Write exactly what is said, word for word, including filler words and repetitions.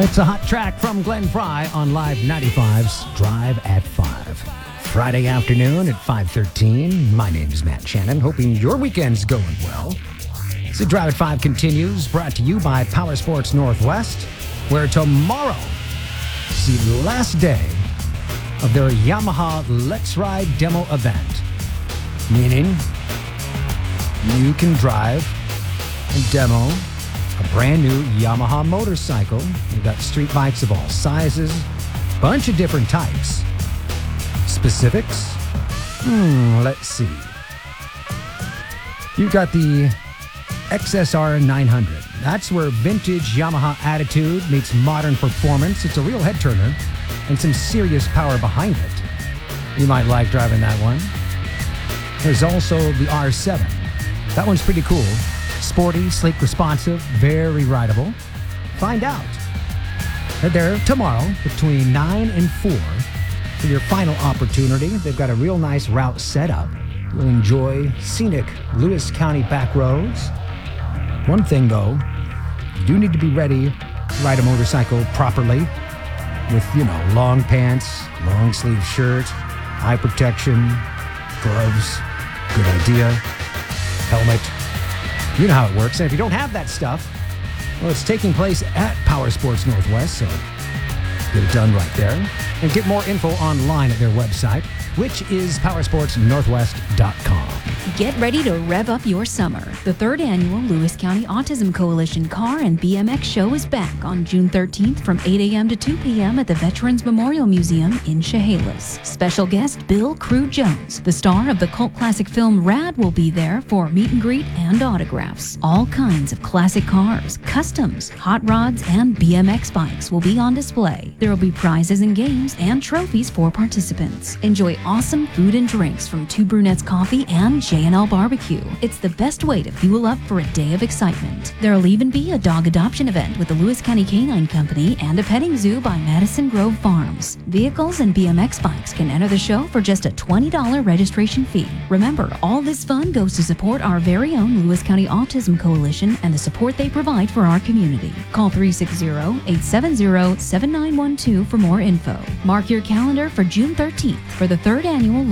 It's a hot track from Glenn Fry on Live ninety-five's Drive at five. Friday afternoon at five thirteen. My name is Matt Shannon, hoping your weekend's going well. So Drive at five continues, brought to you by Power Sports Northwest, where tomorrow is the last day of their Yamaha Let's Ride demo event. Meaning, you can drive and demo a brand new Yamaha motorcycle. We've got street bikes of all sizes, bunch of different types. Specifics? Hmm, let's see. You've got the X S R nine hundred. That's where vintage Yamaha attitude meets modern performance. It's a real head turner and some serious power behind it. You might like driving that one. There's also the R seven. That one's pretty cool. Sporty, sleek, responsive, very rideable. Find out. They're there tomorrow between nine and four for your final opportunity. They've got a real nice route set up. You'll enjoy scenic Lewis County back roads. One thing, though, you do need to be ready to ride a motorcycle properly with, you know, long pants, long sleeve shirt, eye protection, gloves, good idea, helmet. You know how it works. And if you don't have that stuff, well, it's taking place at Power Sports Northwest, so get it done right there. And get more info online at their website, which is power sports northwest dot com. Get ready to rev up your summer. The third annual Lewis County Autism Coalition Car and B M X Show is back on June thirteenth from eight a.m. to two p.m. at the Veterans Memorial Museum in Chehalis. Special guest Bill Crew Jones, the star of the cult classic film Rad, will be there for meet and greet and autographs. All kinds of classic cars, customs, hot rods, and B M X bikes will be on display. There will be prizes and games and trophies for participants. Enjoy awesome food and drinks from Two Brunettes Coffee and J and L Barbecue. It's the best way to fuel up for a day of excitement. There'll even be a dog adoption event with the Lewis County Canine Company and a petting zoo by Madison Grove Farms. Vehicles and B M X bikes can enter the show for just a twenty dollars registration fee. Remember, all this fun goes to support our very own Lewis County Autism Coalition and the support they provide for our community. Call three six zero, eight seven zero, seven nine one two for more info. Mark your calendar for June thirteenth for the third annual